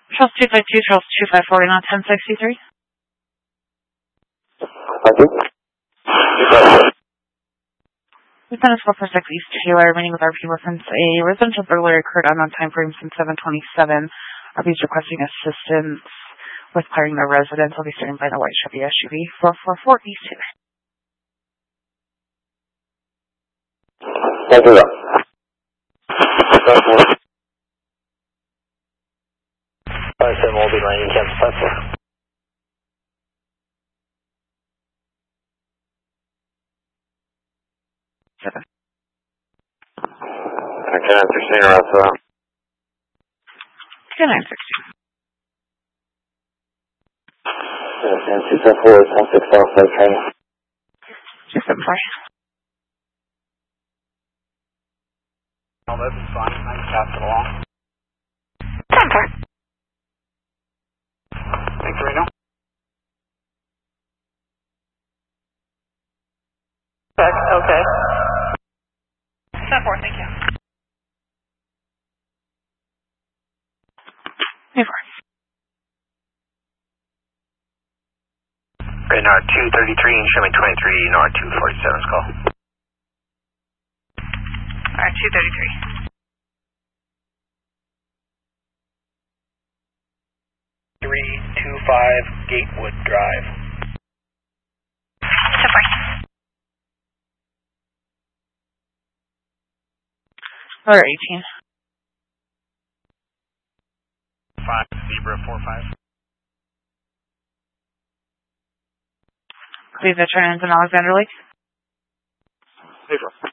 Charles 252, Charles 254, now 1063. Lieutenant 446 East Taylor, meeting with RP reference. A residential burglary occurred on time frame since 727. RP is requesting assistance with clearing the residence. I'll be standing by the white Chevy SUV 444 East Taylor. Thank you. Will be landing campus platform. I cannot 16 around so. 2960. And 274 is 164 flight training. 274. Oh, that's fine. I can pass it along. 10-4. Thanks, Reno. Okay. 10-4, thank you. 10-4. Radar 233, show me 23, NOR 247's call. Alright, 233. 325 Gatewood Drive. 10-4. Or 18. 5 Zebra 45. Please, veterans in Alexander Lake. April.